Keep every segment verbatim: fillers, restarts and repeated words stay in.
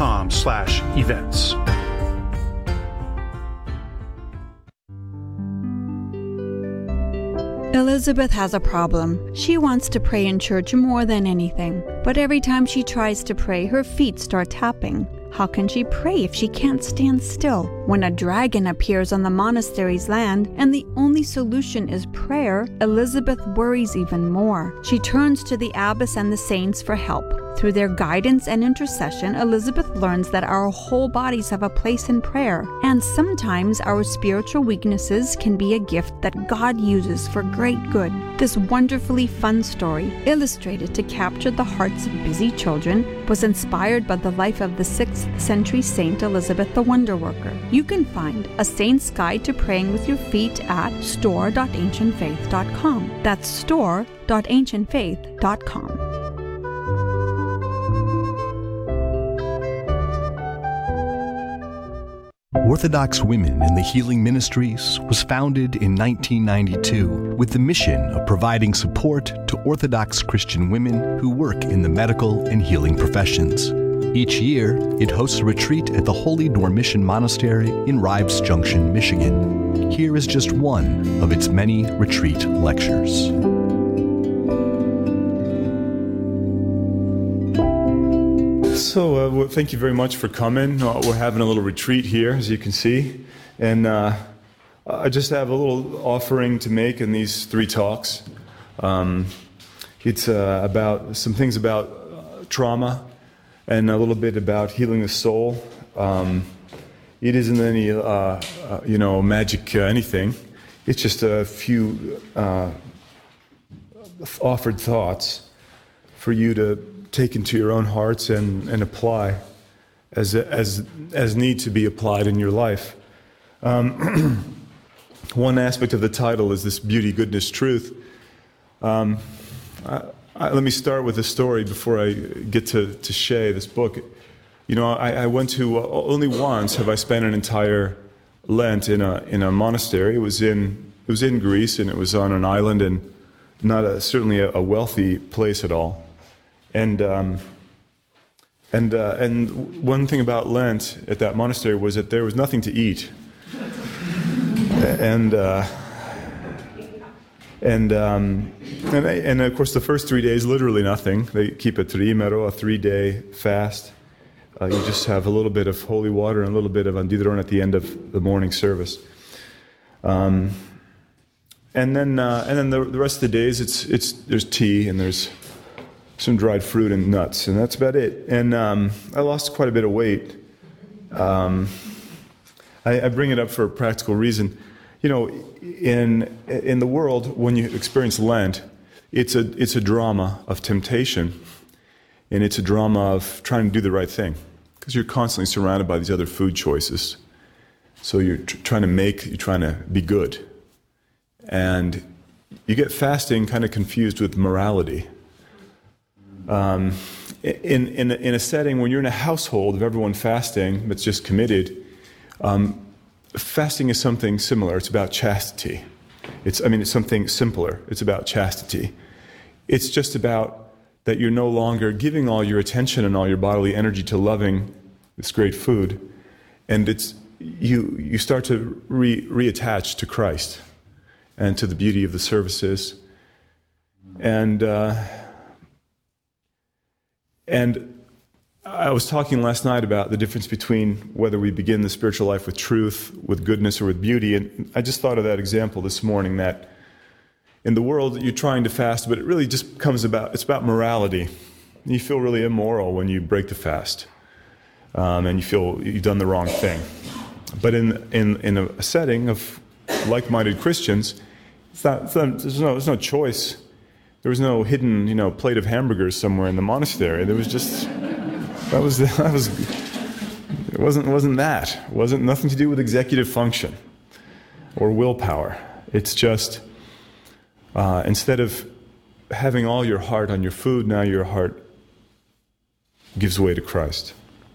com slash events. Elizabeth has a problem. She wants to pray in church more than anything, but every time she tries to pray, her feet start tapping. How can she pray if she can't stand still? When a dragon appears on the monastery's land and the only solution is prayer, Elizabeth worries even more. She turns to the abbess and the saints for help. Through their guidance and intercession, Elizabeth learns that our whole bodies have a place in prayer, and sometimes our spiritual weaknesses can be a gift that God uses for great good. This wonderfully fun story, illustrated to capture the hearts of busy children, was inspired by the life of the sixth century Saint Elizabeth the Wonder Worker. You can find A Saint's Guide to Praying with Your Feet at store dot ancient faith dot com. That's store dot ancient faith dot com. Orthodox Women in the Healing Ministries was founded in nineteen ninety-two with the mission of providing support to Orthodox Christian women who work in the medical and healing professions. Each year, it hosts a retreat at the Holy Dormition Monastery in Rives Junction, Michigan. Here is just one of its many retreat lectures. So uh, well, thank you very much for coming. Uh, we're having a little retreat here, as you can see. And uh, I just have a little offering to make in these three talks. Um, it's uh, about some things about uh, trauma and a little bit about healing the soul. Um, it isn't any, uh, uh, you know, magic uh, anything. It's just a few uh, offered thoughts for you to take into your own hearts and, and apply as, as, as need to be applied in your life. Um, one aspect of the title is this beauty, goodness, truth. Um, I, I, let me start with a story before I get to, to Shay, this book. You know, I, I went to, uh, only once have I spent an entire Lent in a, in a monastery. It was in, it was in Greece, and it was on an island, and not a, certainly a, a wealthy place at all. And um, and uh, and one thing about Lent at that monastery was that there was nothing to eat, and uh, and um, and and of course the first three days literally nothing. They keep a trimero, a three-day fast. Uh, you just have a little bit of holy water and a little bit of andidron at the end of the morning service. Um, and then uh, and then the, the rest of the days it's it's there's tea and there's some dried fruit and nuts, and that's about it. And um, I lost quite a bit of weight. Um, I, I bring it up for a practical reason. You know, in in the world, when you experience Lent, it's a it's a drama of temptation, and it's a drama of trying to do the right thing, because you're constantly surrounded by these other food choices. So you're tr- trying to make, you're trying to be good, and you get fasting kind of confused with morality. Um, in, in, in a setting when you're in a household of everyone fasting that's just committed, um, fasting is something similar. It's about chastity. It's, I mean, it's something simpler. It's about chastity. It's just about that you're no longer giving all your attention and all your bodily energy to loving this great food, and it's you you start to re, reattach to Christ and to the beauty of the services, and. Uh, And I was talking last night about the difference between whether we begin the spiritual life with truth, with goodness, or with beauty. And I just thought of that example this morning, that in the world you're trying to fast, but it really just comes about, it's about morality. You feel really immoral when you break the fast, um, and you feel you've done the wrong thing. But in in, in a setting of like-minded Christians, it's not, it's not, there's no, there's no choice. There was no hidden, you know, plate of hamburgers somewhere in the monastery. There was just, that was, that was, it wasn't, wasn't that. It wasn't nothing to do with executive function or willpower. It's just, uh, instead of having all your heart on your food, now your heart gives way to Christ.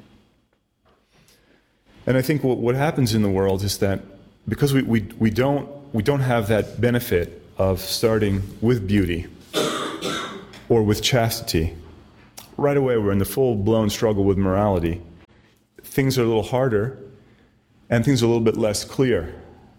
And I think what, what happens in the world is that because we, we, we don't, we don't have that benefit of starting with beauty, or with chastity, right away we're in the full-blown struggle with morality. things are a little harder and things are a little bit less clear.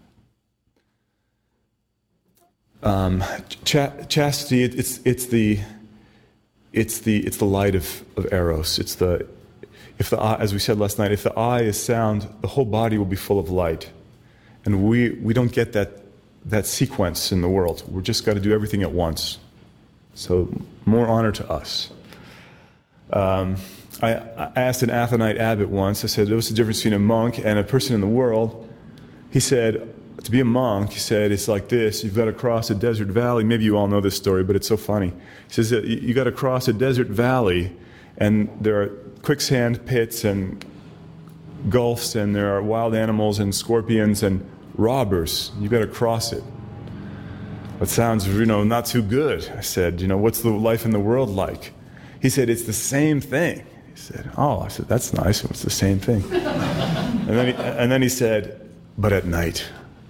Um, cha- chastity, it, it's it's the it's the it's the light of, of eros. It's the if the eye, as we said last night, if the eye is sound, the whole body will be full of light, and we we don't get that that sequence in the world. We're just got to do everything at once. So more honor to us. Um, I, I asked an Athonite abbot once. I said, "What's the difference between a monk and a person in the world?" He said, to be a monk, he said, it's like this. You've got to cross a desert valley. Maybe you all know this story, but it's so funny. He says that you got to cross a desert valley, and there are quicksand pits and gulfs, and there are wild animals and scorpions and robbers. You've got to cross it. That sounds, you know, not too good. I said, you know, what's the life in the world like? He said, it's the same thing. He said, oh, I said, that's nice. It's the same thing. and then he, and then he said, but at night.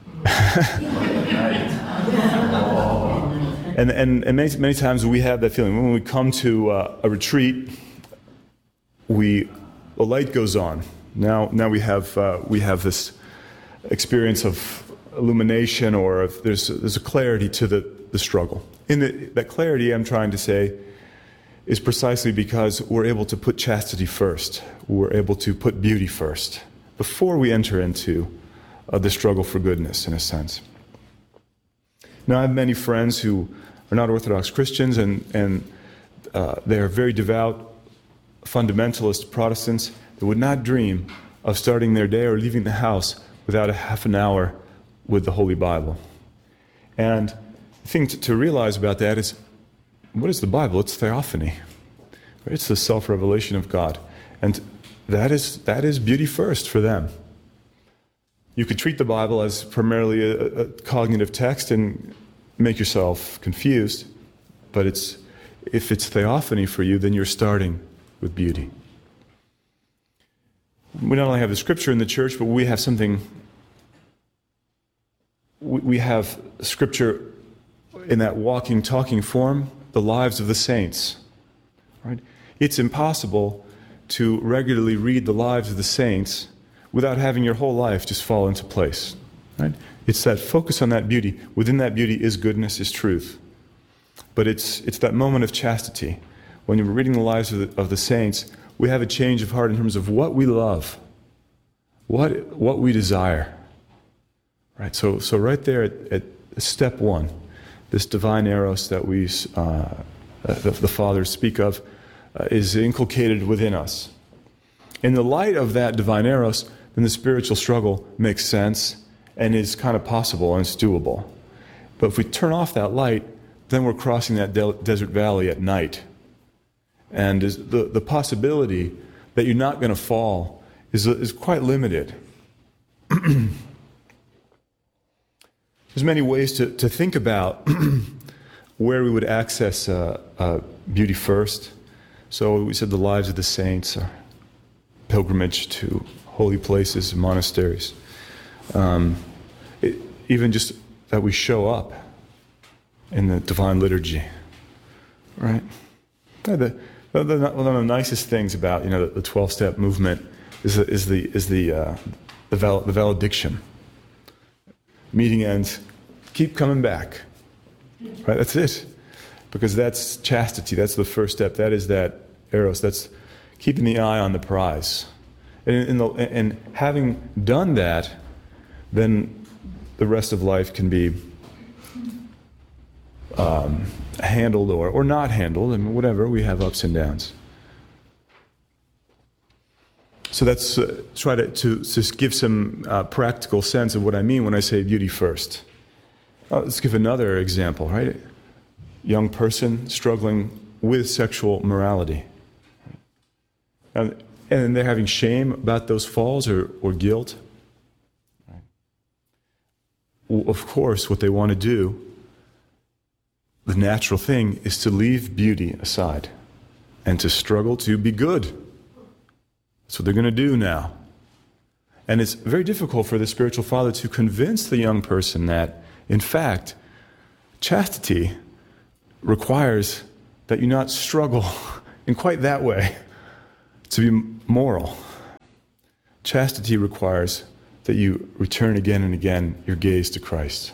and and, and many, many times we have that feeling. When we come to uh, a retreat, we the light goes on. Now now we have uh, we have this experience of illumination, or of, there's there's a clarity to the, the struggle. In the, that clarity, I'm trying to say, is precisely because we're able to put chastity first. We're able to put beauty first before we enter into Uh, the struggle for goodness, in a sense. Now, I have many friends who are not Orthodox Christians, and, and uh, they are very devout fundamentalist Protestants that would not dream of starting their day or leaving the house without a half an hour with the Holy Bible. And the thing to, to realize about that is, what is the Bible? It's theophany. It's the self-revelation of God. And that is, that is beauty first for them. You could treat the Bible as primarily a, a cognitive text and make yourself confused, but it's if it's theophany for you, then you're starting with beauty. We not only have the Scripture in the church, but we have something. We, we have Scripture in that walking, talking form, the lives of the saints. Right? It's impossible to regularly read the lives of the saints without having your whole life just fall into place. Right? It's that focus on that beauty. Within that beauty is goodness, is truth. But it's it's that moment of chastity. When you're reading the lives of the, of the saints, we have a change of heart in terms of what we love, what what we desire. Right? So so right there at, at step one, this divine eros that we uh, the, the fathers speak of uh, is inculcated within us. In the light of that divine eros, then the spiritual struggle makes sense and is kind of possible and it's doable. But if we turn off that light, then we're crossing that de- desert valley at night. And is the, the possibility that you're not going to fall is, is quite limited. There's many ways to, to think about where we would access uh, uh, beauty first. So we said the lives of the saints are pilgrimage to holy places, monasteries. Um, it, even just that we show up in the divine liturgy, right? The, the, the, one of the nicest things about you know the twelve-step movement is the is the is the uh, the, val, the valediction. Meeting ends, keep coming back. Right, that's it, because that's chastity. That's the first step. That is that eros. That's keeping the eye on the prize. And, in the, and having done that, then the rest of life can be um, handled or, or not handled, and whatever. We have ups and downs. So that's uh, try to, to just give some uh, practical sense of what I mean when I say beauty first. Uh, let's give another example, right? Young person struggling with sexual morality. And, and they're having shame about those falls or, or guilt. Right. Well, of course, what they want to do, the natural thing, is to leave beauty aside and to struggle to be good. That's what they're going to do now. And it's very difficult for the spiritual father to convince the young person that, in fact, chastity requires that you not struggle in quite that way to be moral. Chastity requires that you return again and again your gaze to Christ.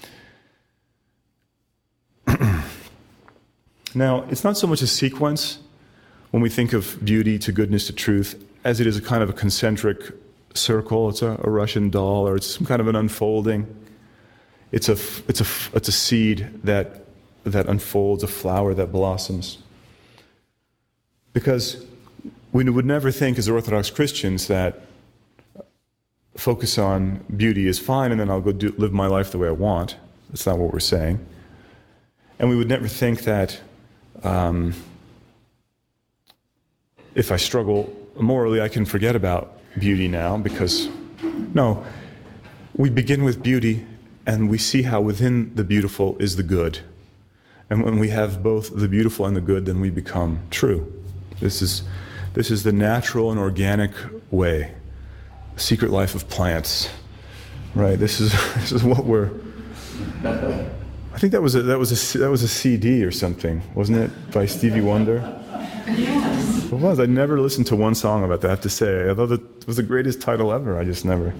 Now, it's not so much a sequence when we think of beauty to goodness to truth as it is a kind of a concentric circle. It's a, a Russian doll, or it's some kind of an unfolding. It's a, it's a, it's a seed that, that unfolds, a flower that blossoms. Because we would never think as Orthodox Christians that focus on beauty is fine and then I'll go do, live my life the way I want. That's not what we're saying. And we would never think that um, if I struggle morally, I can forget about beauty now, because, no, we begin with beauty and we see how within the beautiful is the good. And when we have both the beautiful and the good, then we become true. This is, this is the natural and organic way. The secret life of plants, right? This is, this is what we're... I think that was a, that was a, that was a C D or something, wasn't it, by Stevie Wonder? Yes. It was. I never listened to one song about that, I have to say. I thought it was the greatest title ever. I just never.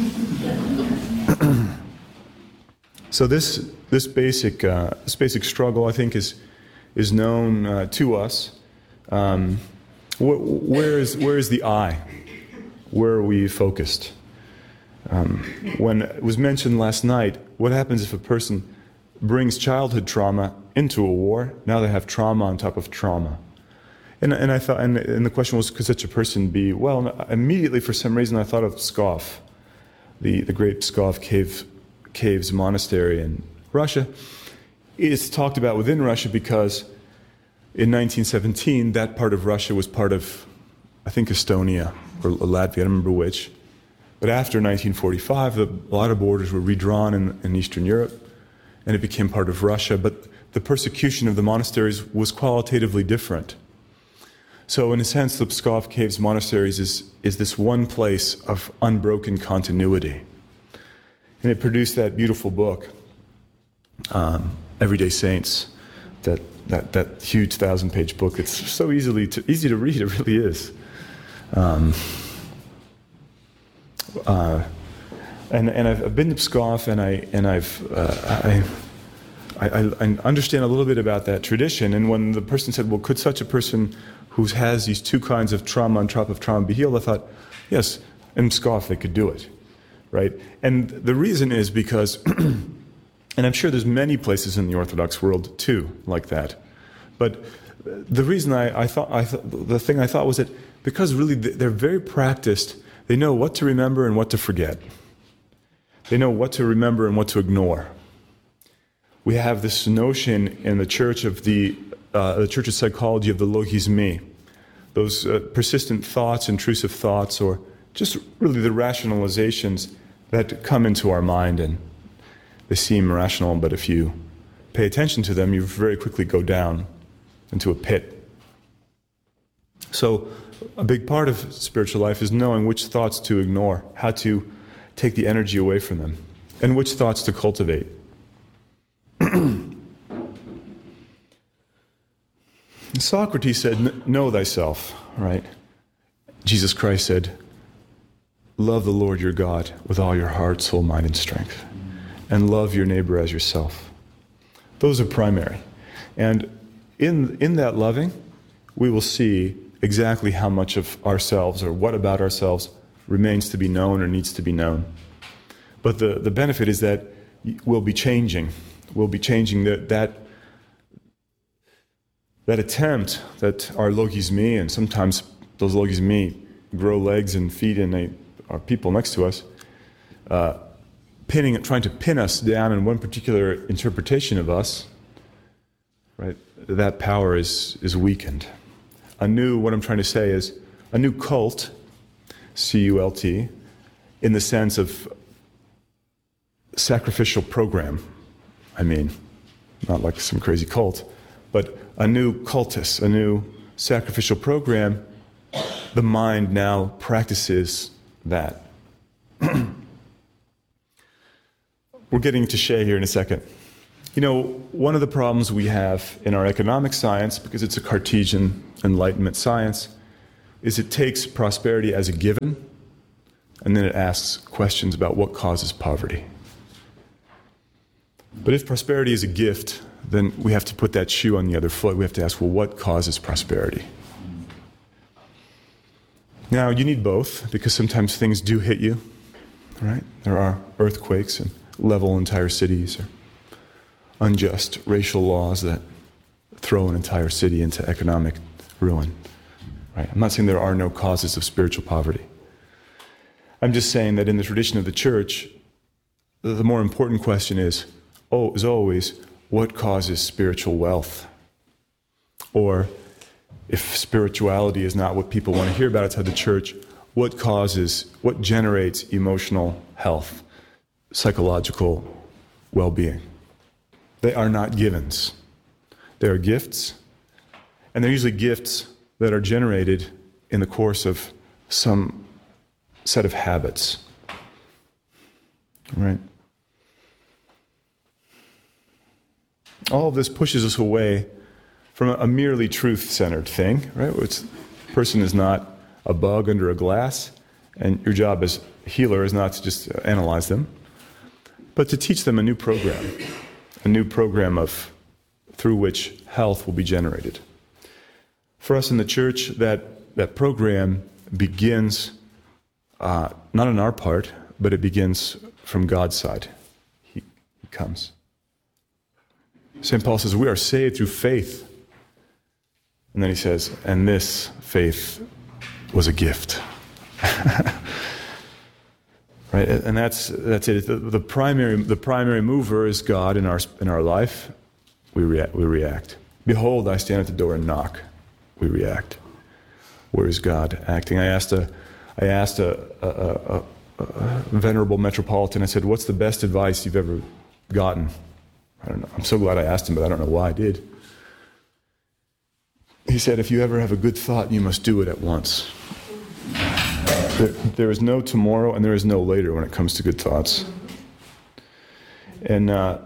So this this basic uh, this basic struggle, I think, is is known uh, to us. Um, wh- where is where is the eye? Where are we focused? Um, when it was mentioned last night, what happens if a person brings childhood trauma into a war? Now they have trauma on top of trauma. And, and I thought, and, and the question was, could such a person be? Well, immediately for some reason I thought of Pskov, the, the great Pskov cave, caves monastery in Russia. It's talked about within Russia because in nineteen seventeen, that part of Russia was part of, I think, Estonia or Latvia, I don't remember which. But after nineteen forty-five, the, a lot of borders were redrawn in, in Eastern Europe, and it became part of Russia. But the persecution of the monasteries was qualitatively different. So in a sense, the Pskov Caves monasteries is, is this one place of unbroken continuity. And it produced that beautiful book, um, Everyday Saints, that, that, that huge thousand-page book. It's so easily to, easy to read, it really is. Um, uh, and and I've, I've been to Pskov, and I and I've uh, I, I I understand a little bit about that tradition. And when the person said, "Well, could such a person who has these two kinds of trauma on top of trauma be healed?" I thought, yes, in Pskov they could do it, right? And the reason is because, and I'm sure there's many places in the Orthodox world too like that, but the reason I, I thought I th- the thing I thought was that because really they're very practiced. They know what to remember and what to forget. They know what to remember and what to ignore. We have this notion in the church of the uh, the church's psychology of the logismi, those uh, persistent thoughts, intrusive thoughts, or just really the rationalizations that come into our mind, and they seem rational, but if you pay attention to them, you very quickly go down into a pit. So a big part of spiritual life is knowing which thoughts to ignore, how to take the energy away from them, and which thoughts to cultivate. Socrates said, know thyself, right? Jesus Christ said, love the Lord your God with all your heart, soul, mind, and strength, and love your neighbor as yourself. Those are primary. And in, in that loving, we will see exactly how much of ourselves or what about ourselves remains to be known or needs to be known. But the, the benefit is that we'll be changing. We'll be changing that that, that attempt that our logismi, and sometimes those logismi grow legs and feet and they are people next to us, uh, pinning, trying to pin us down in one particular interpretation of us, right? That power is, is weakened. A new, what I'm trying to say is, a new cult, C U L T, in the sense of sacrificial program. I mean, not like some crazy cult, but a new cultus, a new sacrificial program. The mind now practices that. We're getting to Shea here in a second. You know, one of the problems we have in our economic science, because it's a Cartesian Enlightenment science, is it takes prosperity as a given, and then it asks questions about what causes poverty. But if prosperity is a gift, then we have to put that shoe on the other foot. We have to ask, well, what causes prosperity? Now, you need both, because sometimes things do hit you, right? There are earthquakes and level entire cities, or unjust racial laws that throw an entire city into economic ruin, right? I'm not saying there are no causes of spiritual poverty. I'm just saying that in the tradition of the church, the more important question is, oh, is always, what causes spiritual wealth? Or, if spirituality is not what people want to hear about outside the church, what causes, what generates emotional health, psychological well-being? They are not givens. They are gifts, and they're usually gifts that are generated in the course of some set of habits, right? All of this pushes us away from a merely truth-centered thing, right? It's, a person is not a bug under a glass, and your job as a healer is not to just analyze them, but to teach them a new program, a new program of through which health will be generated. For us in the church, that, that program begins uh, not on our part, but it begins from God's side. He, he comes. Saint Paul says, we are saved through faith. And then he says, and this faith was a gift. Right? And that's that's it. The, the primary the primary mover is God in our in our life. We react. We react. Behold, I stand at the door and knock. We react. Where is God acting? I asked a I asked a, a, a, a venerable metropolitan. I said, "What's the best advice you've ever gotten?" I don't know. I'm so glad I asked him, but I don't know why I did. He said, "If you ever have a good thought, you must do it at once." There, there is no tomorrow and there is no later when it comes to good thoughts. And, uh,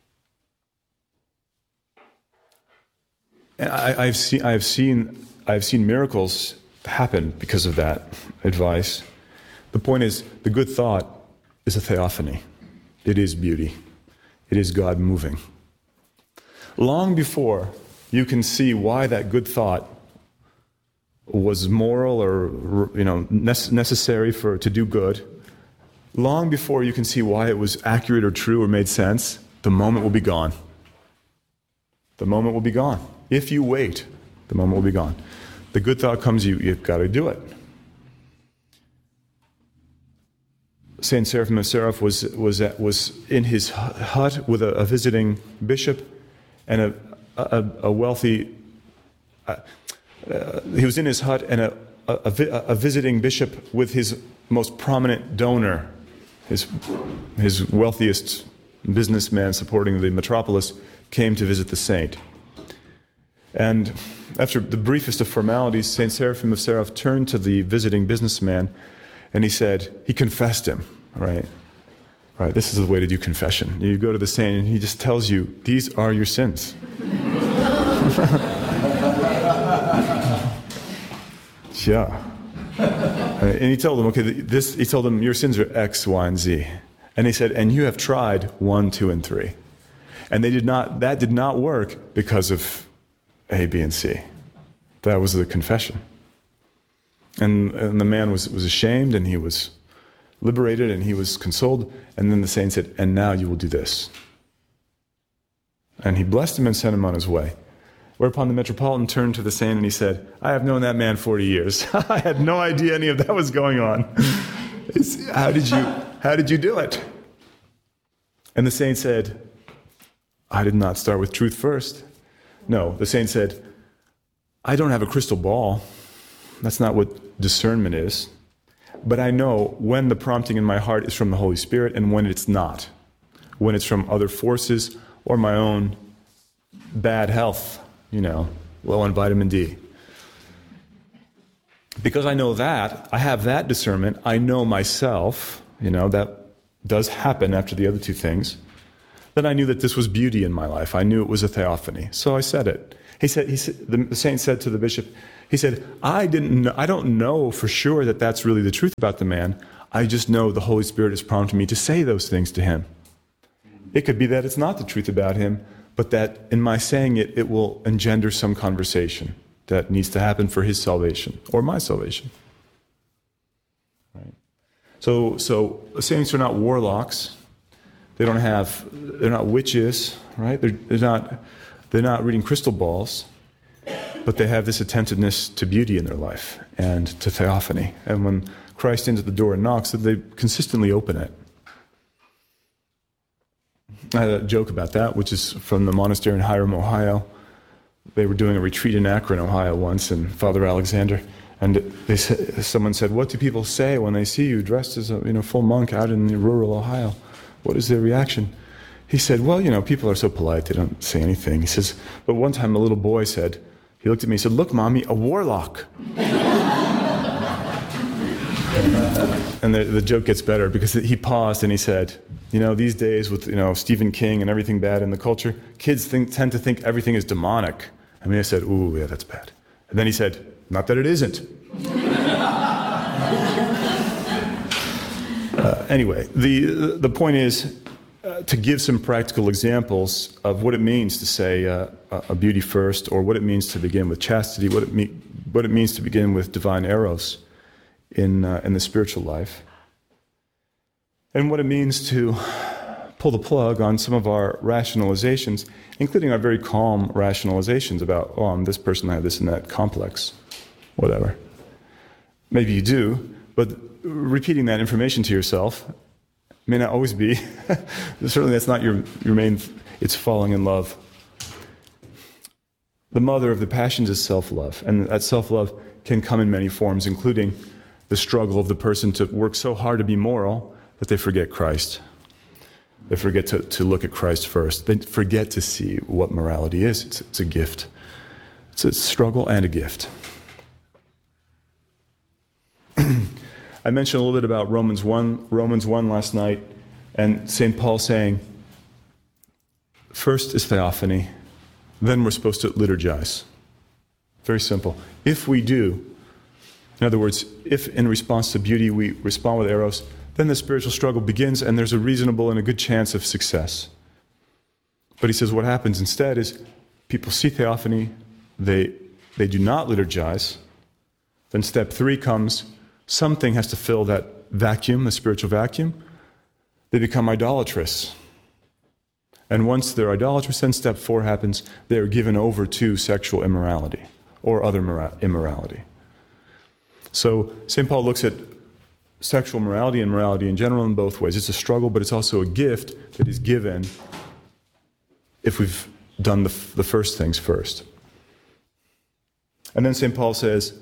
and I, I've seen I've seen I've seen miracles happen because of that advice. The point is, the good thought is a theophany. It is beauty. It is God moving. Long before you can see why that good thought was moral or, you know, necessary for to do good, long before you can see why it was accurate or true or made sense, the moment will be gone. The moment will be gone. If you wait, the moment will be gone. The good thought comes, you, you've got to do it. Saint Seraphim of Seraph was was at, was in his hut with a, a visiting bishop and a a, a wealthy. Uh, uh, he was in his hut and a, a a visiting bishop with his most prominent donor, his his wealthiest businessman supporting the metropolis, came to visit the saint. And after the briefest of formalities, Saint Seraphim of Seraph turned to the visiting businessman, and he said, he confessed him, right? Right, this is the way to do confession. You go to the saint, and he just tells you, these are your sins. Yeah. And he told them, okay, this. He told them, your sins are X, Y, and Z. And he said, and you have tried one, two, and three. And they did not. That did not work because of A, B, and C. That was the confession. And, and the man was, was ashamed, and he was liberated, and he was consoled. And then the saint said, and now you will do this. And he blessed him and sent him on his way. Whereupon the metropolitan turned to the saint and he said, I have known that man forty years. I had no idea any of that was going on. It's, how did you, how did you do it? And the saint said, I did not start with truth first. No, the saint said, I don't have a crystal ball. That's not what discernment is. But I know when the prompting in my heart is from the Holy Spirit and when it's not. When it's from other forces or my own bad health, you know, low on vitamin D. Because I know that, I have that discernment, I know myself, you know, that does happen after the other two things, then I knew that this was beauty in my life. I knew it was a theophany. So I said it. He said, he said, the saint said to the bishop, he said, I didn't know, I don't know for sure that that's really the truth about the man. I just know the Holy Spirit has prompted me to say those things to him. It could be that it's not the truth about him, but that in my saying it, it will engender some conversation that needs to happen for his salvation or my salvation. Right? So, so saints are not warlocks. They don't have, they're not witches, right? They're, they're not, they're not reading crystal balls, but they have this attentiveness to beauty in their life and to theophany. And when Christ enters the door and knocks, they consistently open it. I had a joke about that, which is from the monastery in Hiram, Ohio. They were doing a retreat in Akron, Ohio once, and Father Alexander, and they said, someone said, "What do people say when they see you dressed as a you know full monk out in rural Ohio? What is their reaction?" He said, "Well, you know, people are so polite, they don't say anything." He says, "But one time a little boy said," he looked at me and said, "Look, Mommy, a warlock." And the, the joke gets better because he paused and he said, you know, these days with, you know, Stephen King and everything bad in the culture, kids think, tend to think everything is demonic. I mean, I said, ooh, yeah, that's bad. And then he said, not that it isn't. uh, anyway, the, the point is uh, to give some practical examples of what it means to say uh, a beauty first, or what it means to begin with chastity, what it, me- what it means to begin with divine eros in uh, in the spiritual life, and what it means to pull the plug on some of our rationalizations, including our very calm rationalizations about, oh, I'm this person, I have this and that complex, whatever. Maybe you do, but repeating that information to yourself may not always be. Certainly that's not your, your main, it's falling in love. The mother of the passions is self-love, and that self-love can come in many forms, including the struggle of the person to work so hard to be moral that they forget Christ. They forget to, to look at Christ first. They forget to see what morality is. It's, it's a gift. It's a struggle and a gift. I mentioned a little bit about Romans one, Romans one last night, and Saint Paul saying, first is theophany, then we're supposed to liturgize. Very simple. If we do, in other words, if in response to beauty we respond with eros, then the spiritual struggle begins and there's a reasonable and a good chance of success. But he says what happens instead is people see theophany, they, they do not liturgize. Then step three comes, something has to fill that vacuum, the spiritual vacuum. They become idolatrous. And once they're idolatrous, then step four happens, they are given over to sexual immorality or other mora- immorality. So Saint Paul looks at sexual morality and morality in general in both ways. It's a struggle, but it's also a gift that is given if we've done the, the first things first. And then Saint Paul says,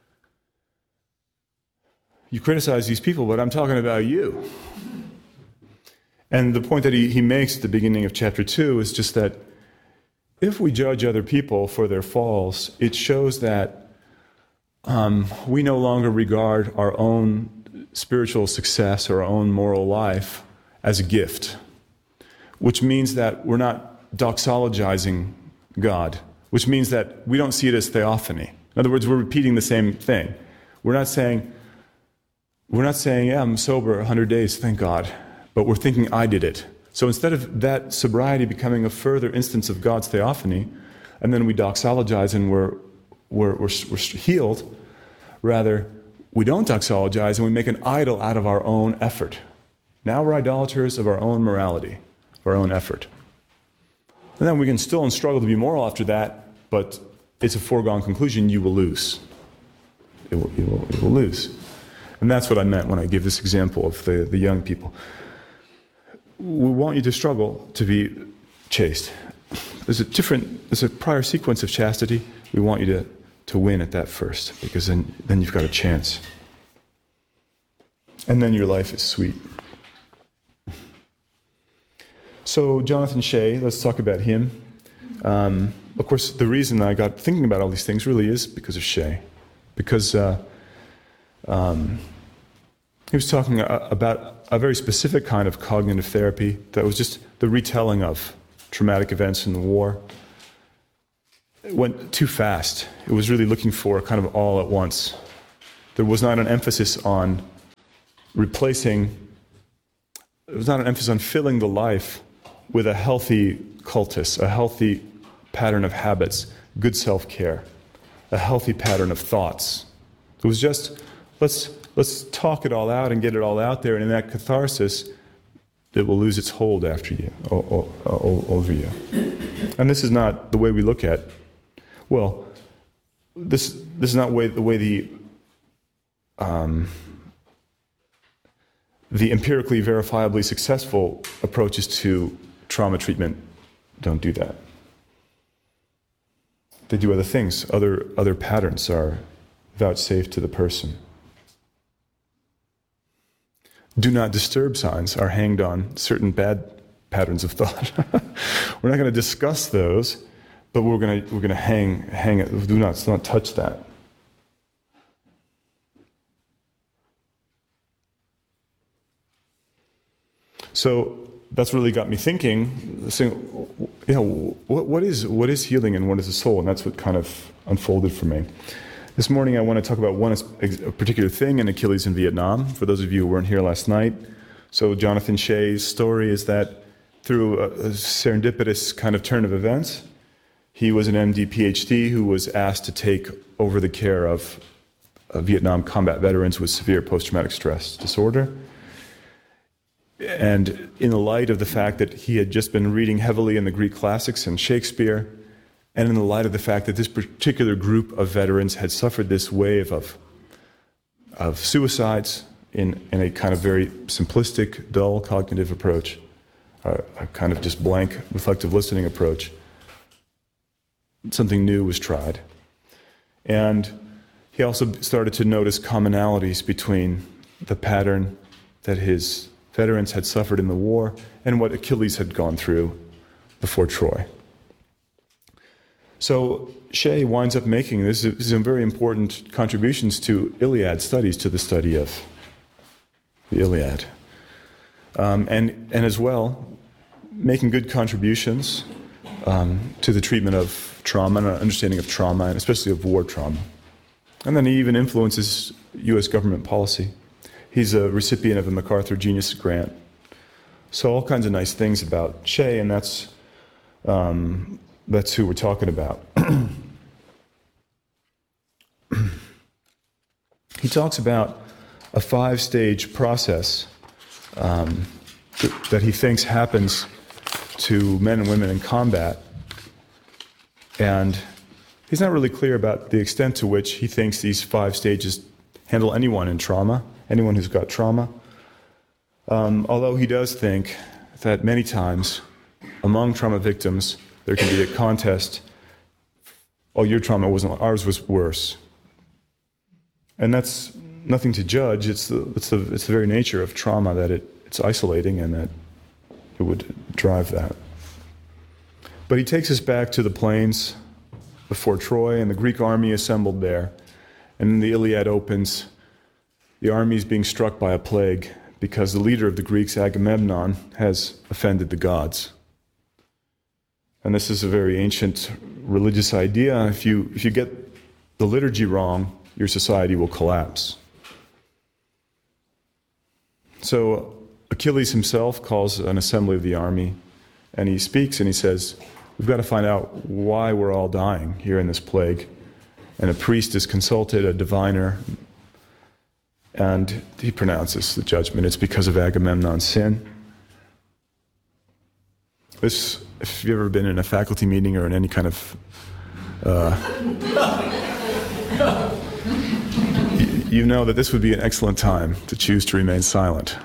you criticize these people, but I'm talking about you. And the point that he, he makes at the beginning of chapter two is just that if we judge other people for their falls, it shows that Um, we no longer regard our own spiritual success or our own moral life as a gift, which means that we're not doxologizing God, which means that we don't see it as theophany. In other words, we're repeating the same thing. We're not saying, we're not saying, yeah, I'm sober one hundred days, thank God, but we're thinking I did it. So instead of that sobriety becoming a further instance of God's theophany, and then we doxologize and we're We're, we're, we're healed. Rather, we don't doxologize and we make an idol out of our own effort. Now we're idolaters of our own morality, of our own effort. And then we can still struggle to be moral after that, but it's a foregone conclusion, you will lose. It will, you will, you will lose. And that's what I meant when I give this example of the, the young people. We want you to struggle to be chaste. There's a different, there's a prior sequence of chastity. We want you to, to win at that first, because then, then you've got a chance. And then your life is sweet. So Jonathan Shea, let's talk about him. Um, of course, the reason I got thinking about all these things really is because of Shea. Because uh, um, he was talking about a very specific kind of cognitive therapy that was just the retelling of traumatic events in the war. It went too fast. It was really looking for kind of all at once. There was not an emphasis on replacing, it was not an emphasis on filling the life with a healthy cultus, a healthy pattern of habits, good self-care, a healthy pattern of thoughts. It was just, let's let's talk it all out and get it all out there, and in that catharsis, it will lose its hold after you, o- o- over you. And this is not the way we look at, well, this this is not way, the way the um, the empirically verifiably successful approaches to trauma treatment don't do that. They do other things. Other other patterns are vouchsafed to the person. Do not disturb signs are hanged on certain bad patterns of thought. We're not going to discuss those, but we're going to we're going to hang hang it. Do not do not touch that. So that's really got me thinking, saying, you know, what, what is what is healing and what is the soul? And that's what kind of unfolded for me. This morning I want to talk about one a particular thing in Achilles in Vietnam, for those of you who weren't here last night. So Jonathan Shea's story is that through a, a serendipitous kind of turn of events, he was an M D P H D who was asked to take over the care of uh, Vietnam combat veterans with severe post-traumatic stress disorder. And in the light of the fact that he had just been reading heavily in the Greek classics and Shakespeare, and in the light of the fact that this particular group of veterans had suffered this wave of, of suicides in, in a kind of very simplistic, dull cognitive approach, a, a kind of just blank reflective listening approach, something new was tried. And he also started to notice commonalities between the pattern that his veterans had suffered in the war and what Achilles had gone through before Troy. So Shea winds up making this some very important contributions to Iliad studies, to the study of the Iliad. Um, and, and as well, making good contributions um, to the treatment of trauma and an understanding of trauma, and especially of war trauma. And then he even influences U S government policy. He's a recipient of a MacArthur Genius Grant. So all kinds of nice things about Shea, and that's um, that's who we're talking about. He talks about a five-stage process um, th- that he thinks happens to men and women in combat, and he's not really clear about the extent to which he thinks these five stages handle anyone in trauma, anyone who's got trauma. Um, although he does think that many times among trauma victims, there can be a contest. Oh, your trauma wasn't, ours was worse. And that's nothing to judge. It's the, it's the, it's the very nature of trauma that it, it's isolating and that it would drive that. But he takes us back to the plains before Troy and the Greek army assembled there. And then the Iliad opens. The army is being struck by a plague because the leader of the Greeks, Agamemnon, has offended the gods. And this is a very ancient religious idea. If you, if you get the liturgy wrong, your society will collapse. So Achilles himself calls an assembly of the army, and he speaks and he says, we've got to find out why we're all dying here in this plague. And a priest is consulted, a diviner, and he pronounces the judgment. It's because of Agamemnon's sin. This, if you've ever been in a faculty meeting or in any kind of, uh, you, you know that this would be an excellent time to choose to remain silent.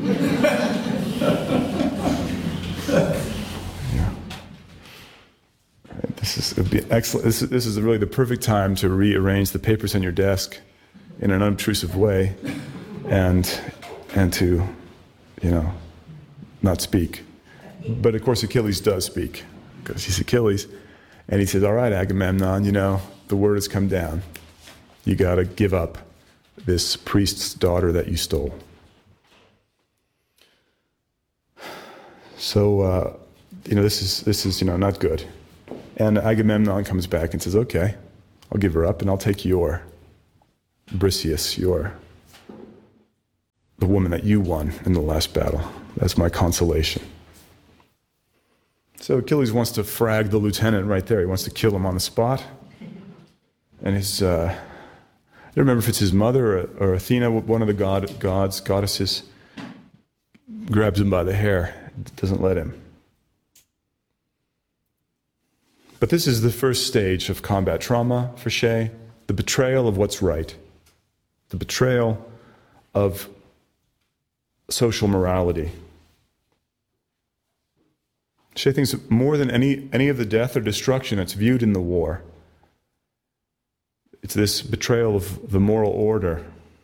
Yeah. Right, this is it would be excellent. This is, this is really the perfect time to rearrange the papers on your desk in an unobtrusive way, and and to, you know, not speak. But of course Achilles does speak, because he's Achilles, and he says, all right, Agamemnon, you know, the word has come down. You got to give up this priest's daughter that you stole. So, uh, you know, this is, this is, you know, not good. And Agamemnon comes back and says, okay, I'll give her up and I'll take your, Briseis, your the woman that you won in the last battle. That's my consolation. So Achilles wants to frag the lieutenant right there. He wants to kill him on the spot. And his, uh, I don't remember if it's his mother or, or Athena, one of the god, gods, goddesses, grabs him by the hair, doesn't let him. But this is the first stage of combat trauma for Shay, the betrayal of what's right, the betrayal of social morality. Shay thinks that more than any, any of the death or destruction that's viewed in the war, it's this betrayal of the moral order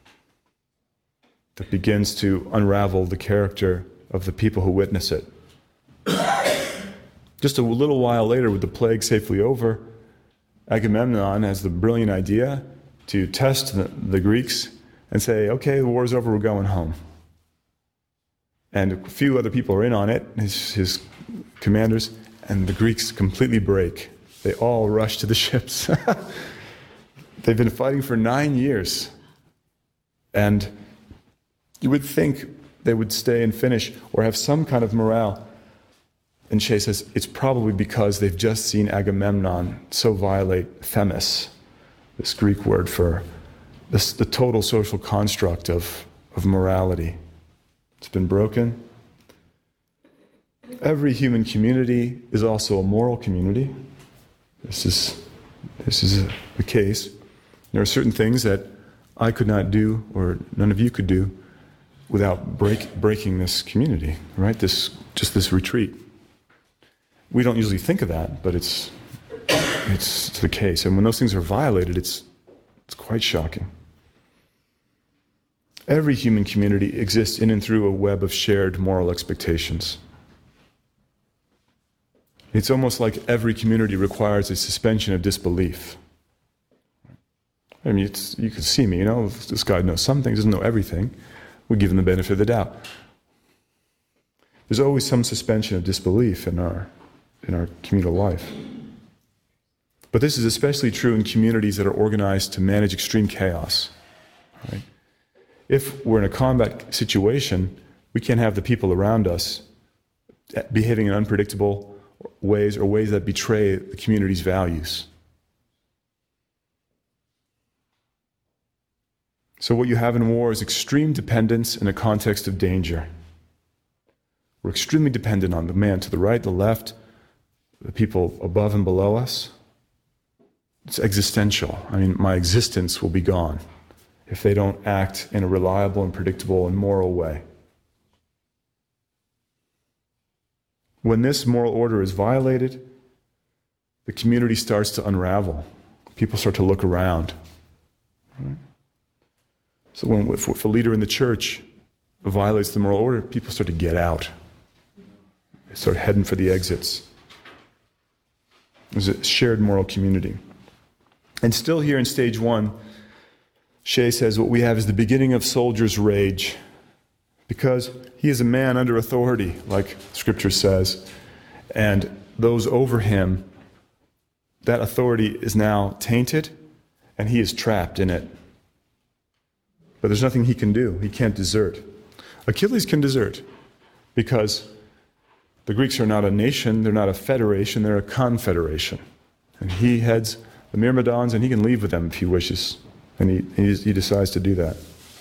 that begins to unravel the character of the people who witness it. Just a little while later, with the plague safely over, Agamemnon has the brilliant idea to test the, the Greeks and say, okay, the war's over, we're going home. And a few other people are in on it, his, his commanders, and the Greeks completely break. They all rush to the ships. They've been fighting for nine years. And you would think they would stay and finish or have some kind of morale. And Shay says it's probably because they've just seen Agamemnon so violate themis, this Greek word for this, the total social construct of, of morality. It's been broken. Every human community is also a moral community. This is, this is the case. There are certain things that I could not do, or none of you could do, without break, breaking this community, right? This, just this retreat. We don't usually think of that, but it's, it's the case. And when those things are violated, it's, it's quite shocking. Every human community exists in and through a web of shared moral expectations. It's almost like every community requires a suspension of disbelief. I mean, it's, you can see me, you know, if this guy knows some things, doesn't know everything, we give him the benefit of the doubt. There's always some suspension of disbelief in our, in our communal life. But this is especially true in communities that are organized to manage extreme chaos. Right? If we're in a combat situation, we can't have the people around us behaving in unpredictable ways or ways that betray the community's values. So what you have in war is extreme dependence in a context of danger. We're extremely dependent on the man to the right, the left, the people above and below us. It's existential. I mean, my existence will be gone if they don't act in a reliable and predictable and moral way. When this moral order is violated, the community starts to unravel. People start to look around. Right? So when, if, if a leader in the church violates the moral order, people start to get out. They start heading for the exits. There's a shared moral community. And still here in stage one, Shay says what we have is the beginning of soldier's rage, because he is a man under authority, like Scripture says, and those over him, that authority is now tainted, and he is trapped in it. But there's nothing he can do. He can't desert. Achilles can desert, because the Greeks are not a nation, they're not a federation, they're a confederation. And he heads the Myrmidons, and he can leave with them if he wishes. And he, he, he decides to do that.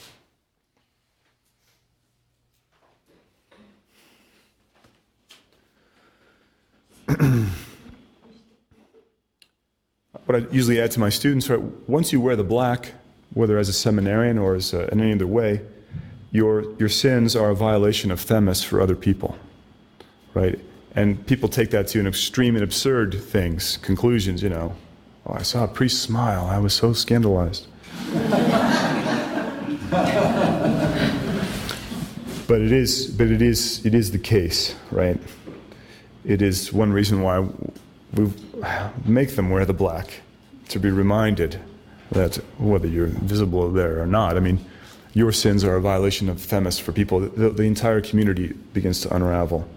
What I usually add to my students are, once you wear the black, whether as a seminarian or as a, in any other way, your, your sins are a violation of themis for other people, right? And people take that to an extreme and absurd things, conclusions, you know. Oh, I saw a priest smile. I was so scandalized. But it is, but it is, it is the case, right? It is one reason why we make them wear the black, to be reminded that whether you're visible there or not, I mean, your sins are a violation of themis for people. The, the entire community begins to unravel.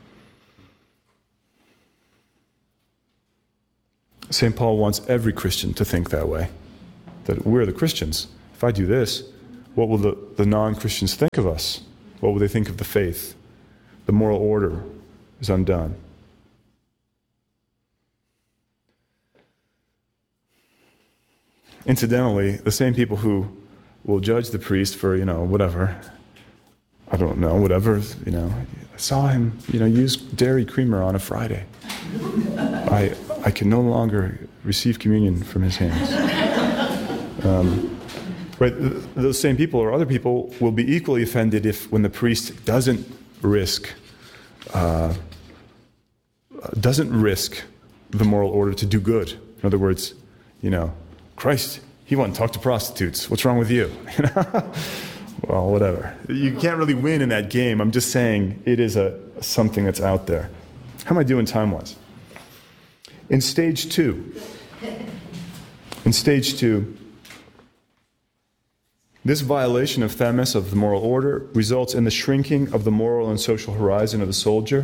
Saint Paul wants every Christian to think that way, that we're the Christians. If I do this, what will the, the non-Christians think of us? What will they think of the faith? The moral order is undone. Incidentally, the same people who will judge the priest for, you know, whatever, I don't know, whatever, you know, I saw him, you know, use dairy creamer on a Friday. I I can no longer receive communion from his hands. Um, right, those same people or other people will be equally offended if, when the priest doesn't risk, uh, doesn't risk the moral order to do good. In other words, you know, Christ, he went and talked to prostitutes. What's wrong with you? Well, whatever. You can't really win in that game. I'm just saying it is a something that's out there. How am I doing time-wise? In stage two, in stage two, this violation of themis, of the moral order, results in the shrinking of the moral and social horizon of the soldier.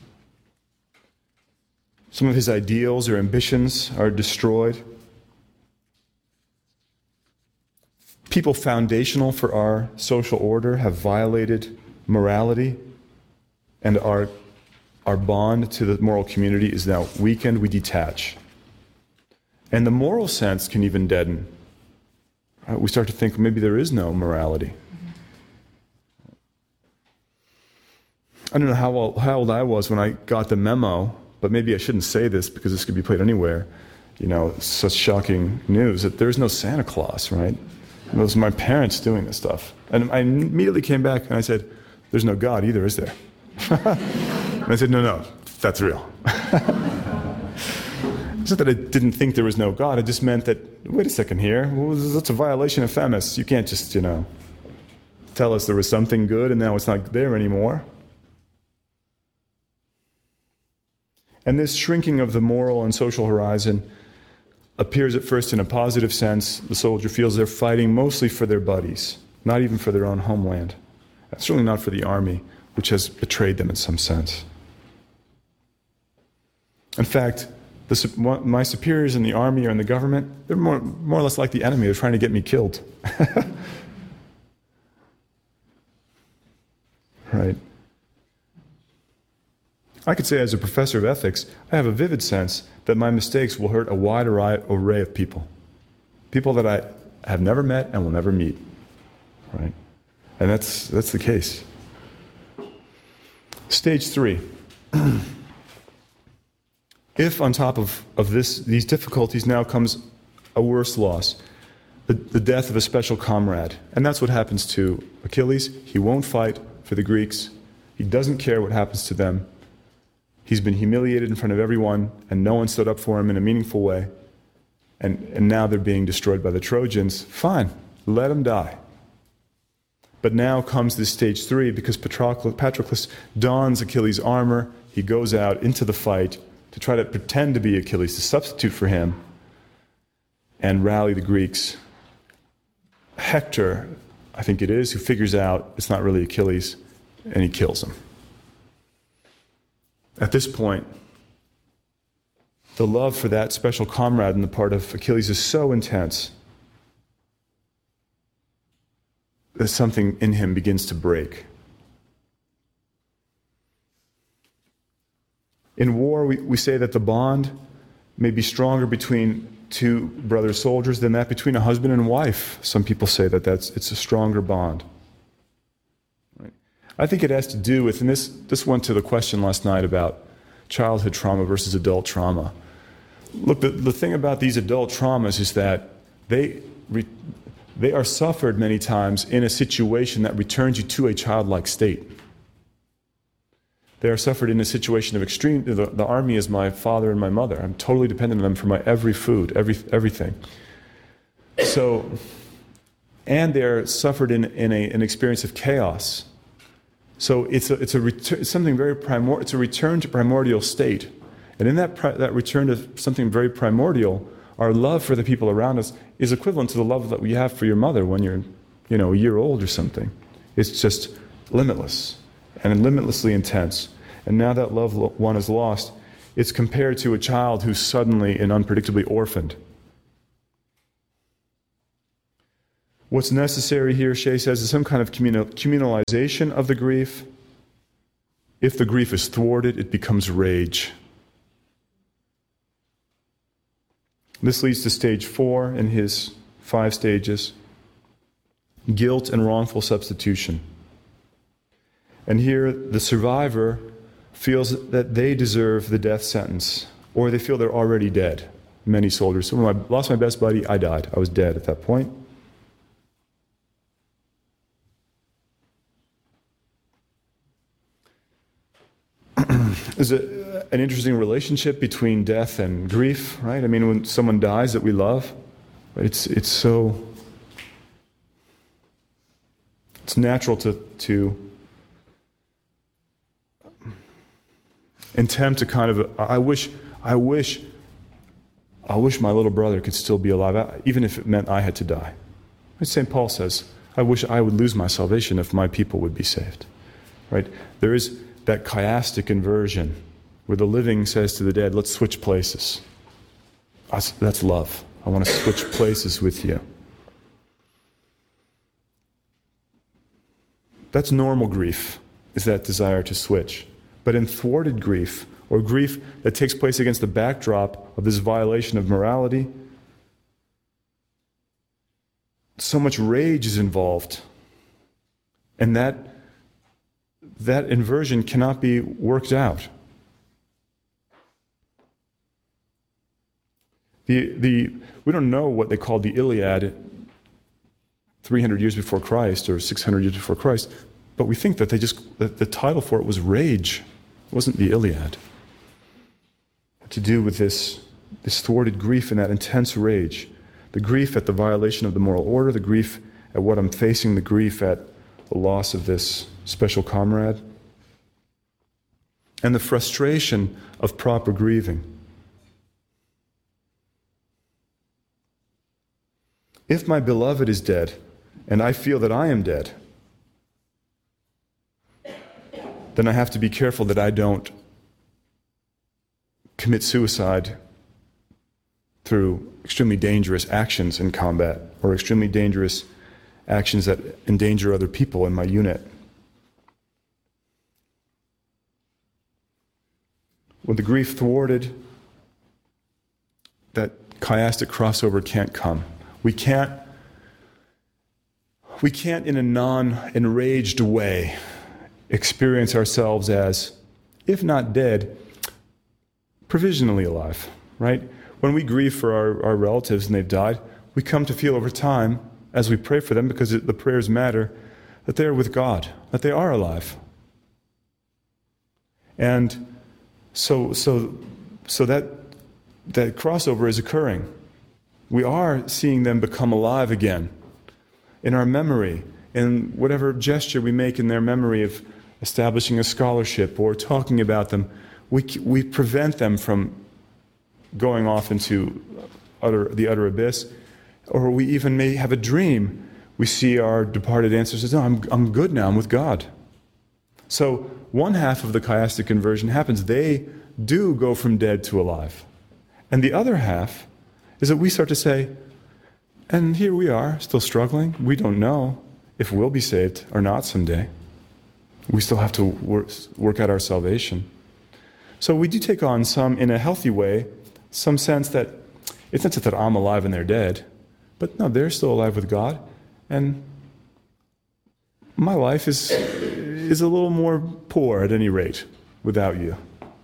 Some of his ideals or ambitions are destroyed. People foundational for our social order have violated morality, and our, our bond to the moral community is now weakened. We detach. And the moral sense can even deaden. Uh, we start to think maybe there is no morality. I don't know how old, how old I was when I got the memo, but maybe I shouldn't say this because this could be played anywhere. You know, such shocking news that there's no Santa Claus, right? It was my parents doing this stuff. And I immediately came back and I said, there's no God either, is there? And I said, no, no, that's real. It's not that I didn't think there was no God. It just meant that, wait a second here, well, that's a violation of themis. You can't just, you know, tell us there was something good and now it's not there anymore. And this shrinking of the moral and social horizon appears at first in a positive sense. The soldier feels they're fighting mostly for their buddies, not even for their own homeland. That's certainly not for the army, which has betrayed them in some sense. In fact, the, my superiors in the army or in the government, they're more, more or less like the enemy. They're trying to get me killed. Right? I could say as a professor of ethics, I have a vivid sense that my mistakes will hurt a wide array of people. People that I have never met and will never meet. Right? And that's that's the case. Stage three. If on top of, of this these difficulties now comes a worse loss, the, the death of a special comrade. And that's what happens to Achilles. He won't fight for the Greeks. He doesn't care what happens to them. He's been humiliated in front of everyone, and no one stood up for him in a meaningful way. And, and now they're being destroyed by the Trojans. Fine, let them die. But now comes this stage three, because Patroclus dons Achilles' armor. He goes out into the fight to try to pretend to be Achilles, to substitute for him, and rally the Greeks. Hector, I think it is, who figures out it's not really Achilles, and he kills him. At this point, the love for that special comrade on the part of Achilles is so intense that something in him begins to break. In war, we, we say that the bond may be stronger between two brother soldiers than that between a husband and wife. Some people say that that's, it's a stronger bond. I think it has to do with, and this, this went to the question last night about childhood trauma versus adult trauma. Look, the, the thing about these adult traumas is that they, re, they are suffered many times in a situation that returns you to a childlike state. They are suffered in a situation of extreme, the, the army is my father and my mother. I'm totally dependent on them for my every food, every everything. So, and they're suffered in, in a, an experience of chaos. So it's a, it's a return, it's something very primordial. It's a return to primordial state, and in that pri- that return to something very primordial, our love for the people around us is equivalent to the love that we have for your mother when you're, you know, a year old or something. It's just limitless and limitlessly intense. And now that loved one is lost, it's compared to a child who's suddenly and unpredictably orphaned. What's necessary here, Shea says, is some kind of communal, communalization of the grief. If the grief is thwarted, it becomes rage. This leads to stage four in his five stages: guilt and wrongful substitution. And here, the survivor feels that they deserve the death sentence, or they feel they're already dead. Many soldiers. So when I lost my best buddy, I died. I was dead at that point. There's a, an interesting relationship between death and grief, right? I mean, when someone dies that we love, it's it's so it's natural to to attempt to kind of I wish I wish I wish my little brother could still be alive, even if it meant I had to die. As Saint Paul says, I wish I would lose my salvation if my people would be saved. Right? There is that chiastic inversion where the living says to the dead, let's switch places. That's, that's love. I want to switch places with you. That's normal grief, is that desire to switch. But in thwarted grief, or grief that takes place against the backdrop of this violation of morality, so much rage is involved. And that that inversion cannot be worked out. The, the, we don't know what they called the Iliad three hundred years before Christ or six hundred years before Christ, but we think that they just that the title for it was Rage. It wasn't the Iliad. It had to do with this, this thwarted grief and that intense rage. The grief at the violation of the moral order, the grief at what I'm facing, the grief at the loss of this special comrade, and the frustration of proper grieving. If my beloved is dead, and I feel that I am dead, then I have to be careful that I don't commit suicide through extremely dangerous actions in combat or extremely dangerous actions that endanger other people in my unit. With the grief thwarted, that chiastic crossover can't come. We can't, we can't in a non-enraged way experience ourselves as, if not dead, provisionally alive, right? When we grieve for our, our relatives and they've died, we come to feel over time, as we pray for them, because it, the prayers matter, that they're with God, that they are alive. And so so so that that crossover is occurring. We are seeing them become alive again in our memory, in whatever gesture we make in their memory of establishing a scholarship or talking about them. We we prevent them from going off into utter, the utter abyss, or we even may have a dream. We see our departed ancestors, no, I'm, I'm good now, I'm with God. So one half of the chiastic conversion happens. They do go from dead to alive. And the other half is that we start to say, and here we are, still struggling. We don't know if we'll be saved or not someday. We still have to work, work out our salvation. So we do take on some, in a healthy way, some sense that it's not that I'm alive and they're dead, but no, they're still alive with God, and my life is is a little more poor at any rate without you.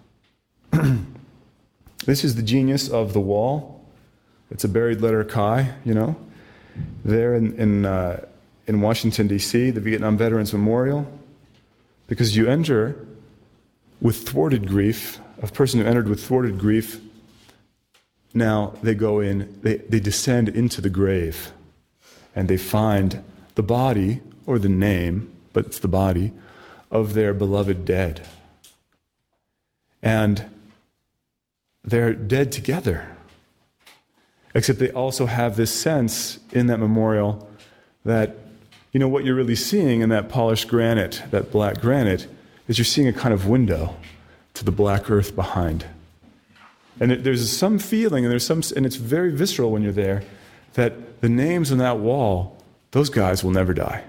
This is the genius of the wall. It's a buried letter Chi, you know, there in in, uh, in Washington, D C, the Vietnam Veterans Memorial, because you enter with thwarted grief, a person who entered with thwarted grief. Now they go in, they, they descend into the grave, and they find the body, or the name, but it's the body, of their beloved dead. And they're dead together. Except they also have this sense in that memorial that, you know, what you're really seeing in that polished granite, that black granite, is you're seeing a kind of window to the black earth behind. And it, there's some feeling, and there's some, and it's very visceral when you're there, that the names on that wall those guys will never die.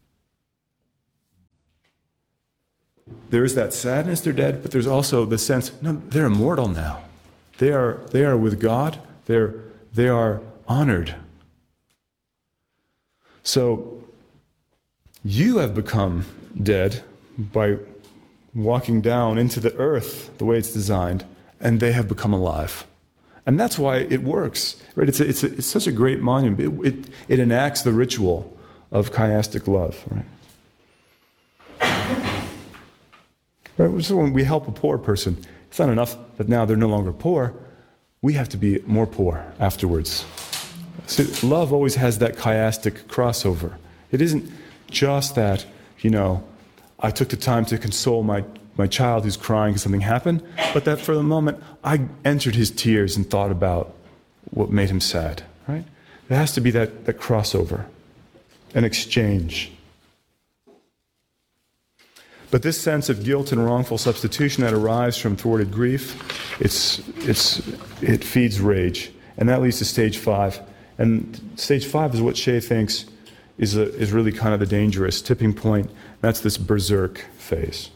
There is that sadness they're dead, but there's also the sense, no, they're immortal now. They are, they are with God. They're, they are honored. So you have become dead by walking down into the earth the way it's designed, and they have become alive. And that's why it works. Right? It's, a, it's, a, it's such a great monument. It, it, it enacts the ritual of chiastic love. Right? Right? So when we help a poor person, it's not enough that now they're no longer poor. We have to be more poor afterwards. So love always has that chiastic crossover. It isn't just that, you know, I took the time to console my, my child who's crying because something happened, but that for the moment I entered his tears and thought about what made him sad. Right? There has to be that, that crossover, an exchange. But this sense of guilt and wrongful substitution that arrives from thwarted grief, it's, it's, it feeds rage. And that leads to stage five. And stage five is what Shea thinks is, a, is really kind of the dangerous tipping point. That's this berserk phase.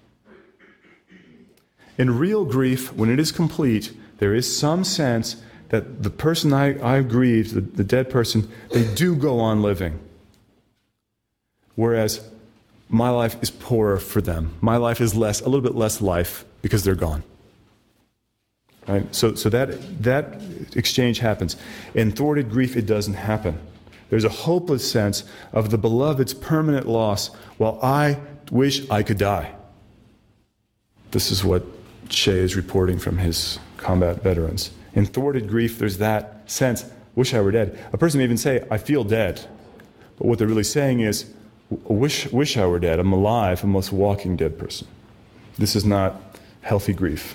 In real grief, when it is complete, there is some sense that the person I, I grieved, the, the dead person, they do go on living. Whereas my life is poorer for them. My life is less, a little bit less life because they're gone. Right? So, so that, that exchange happens. In thwarted grief, it doesn't happen. There's a hopeless sense of the beloved's permanent loss while I wish I could die. This is what Shea is reporting from his combat veterans. In thwarted grief, there's that sense, wish I were dead. A person may even say, I feel dead. But what they're really saying is, wish, wish I were dead. I'm alive. I'm a walking dead person. This is not healthy grief.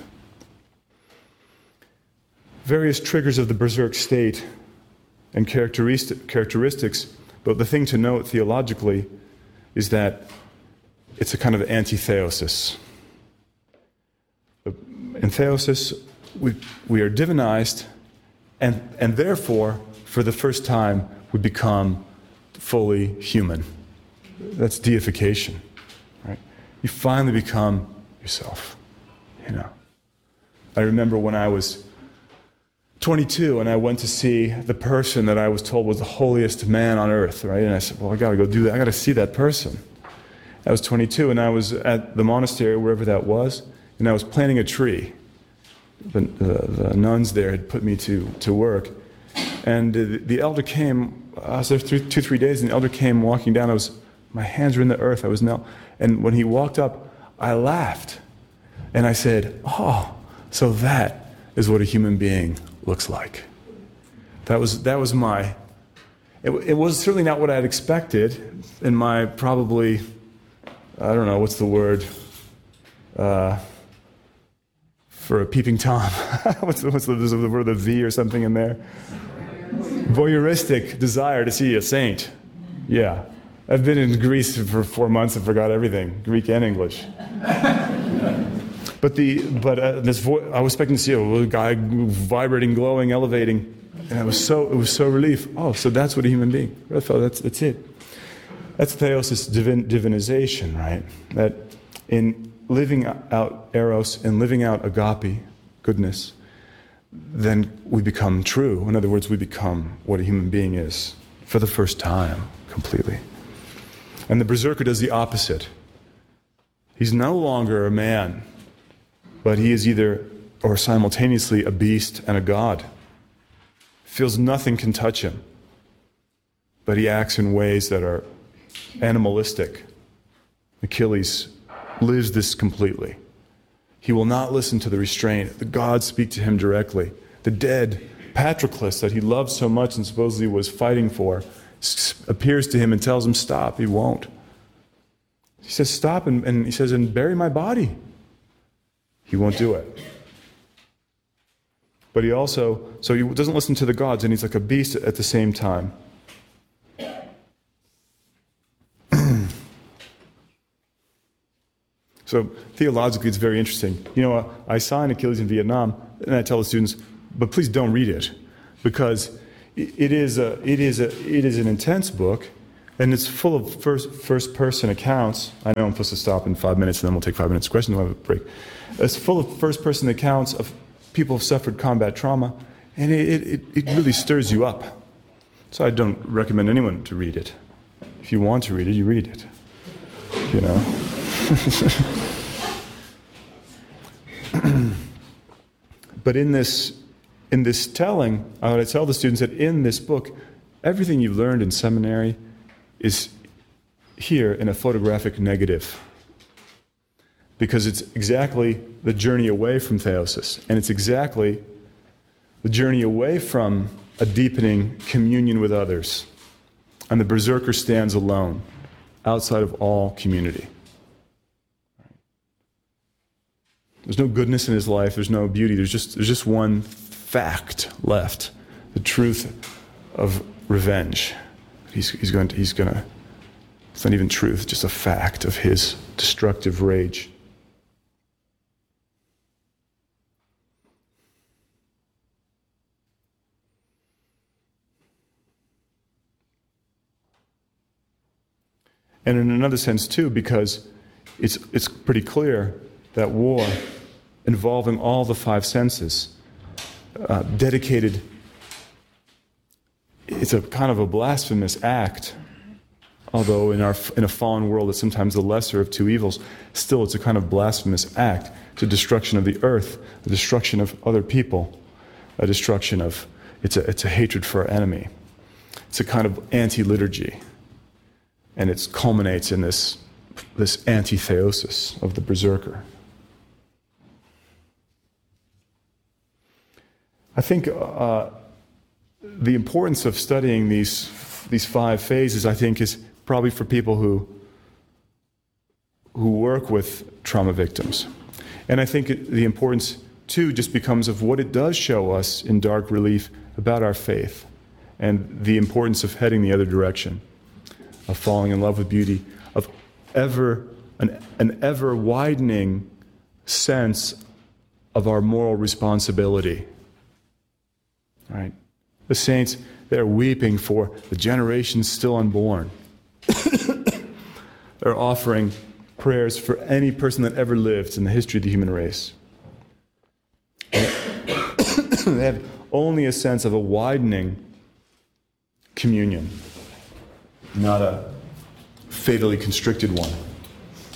Various triggers of the berserk state and characteristic, characteristics, but the thing to note theologically is that it's a kind of anti-theosis. In theosis, we, we are divinized, and, and therefore, for the first time, we become fully human. That's deification, right? You finally become yourself, you know. I remember when I was twenty-two and I went to see the person that I was told was the holiest man on earth, right? And I said, well, I gotta go do that. I gotta see that person. I was twenty-two and I was at the monastery, wherever that was, and I was planting a tree. The, the, the nuns there had put me to, to work. And the, the elder came, I was there three, two, three days, and the elder came walking down. I was, my hands were in the earth. I was now, and when he walked up, I laughed. And I said, oh, so that is what a human being looks like. That was, that was my, it, it was certainly not what I had expected in my probably, I don't know, what's the word, uh, for a peeping Tom. what's, the, what's the, there's the word, the V or something in there? Voyeuristic desire to see a saint. Yeah. I've been in Greece for four months and forgot everything, Greek and English. But the but uh, this vo- I was expecting to see a guy vibrating, glowing, elevating, and I was so it was so relief. Oh, so that's what a human being. I felt that's that's it. That's theosis, divin, divinization, right? That in living out eros and living out agape, goodness, then we become true. In other words, we become what a human being is for the first time, completely. And the berserker does the opposite. He's no longer a man, but he is either, or simultaneously, a beast and a god. Feels nothing can touch him, but he acts in ways that are animalistic. Achilles lives this completely. He will not listen to the restraint. The gods speak to him directly. The dead Patroclus that he loved so much and supposedly was fighting for appears to him and tells him, stop. He won't. He says, stop, and, and he says, and bury my body. He won't do it. But he also, so he doesn't listen to the gods, and he's like a beast at the same time. So theologically, it's very interesting. You know, I sign Achilles in Vietnam, and I tell the students, but please don't read it, because it is a it is a it is an intense book, and it's full of first first person accounts. I know I'm supposed to stop in five minutes, and then we'll take five minutes of questions. We'll have a break. It's full of first person accounts of people who've suffered combat trauma, and it it, it really stirs you up. So I don't recommend anyone to read it. If you want to read it, you read it. You know. But in this, in this telling, I would tell the students that in this book, everything you've learned in seminary is here in a photographic negative. Because it's exactly the journey away from theosis, and it's exactly the journey away from a deepening communion with others. And the berserker stands alone, outside of all community. There's no goodness in his life, there's no beauty, there's just, there's just one fact left, the truth of revenge. He's, he's going to, he's going to, it's not even truth, just a fact of his destructive rage. And in another sense too, because it's, it's pretty clear that war involving all the five senses, uh, dedicated, it's a kind of a blasphemous act, although in our in a fallen world it's sometimes the lesser of two evils, still it's a kind of blasphemous act to destruction of the earth, the destruction of other people, a destruction of, it's a, it's a hatred for our enemy. It's a kind of anti-liturgy, and it culminates in this, this anti-theosis of the berserker. I think uh, the importance of studying these these five phases, I think, is probably for people who who work with trauma victims. And I think it, the importance, too, just becomes of what it does show us in dark relief about our faith and the importance of heading the other direction, of falling in love with beauty, of ever an, an ever-widening sense of our moral responsibility. Right? The saints, they're weeping for the generations still unborn. They're offering prayers for any person that ever lived in the history of the human race. They have only a sense of a widening communion, not a fatally constricted one.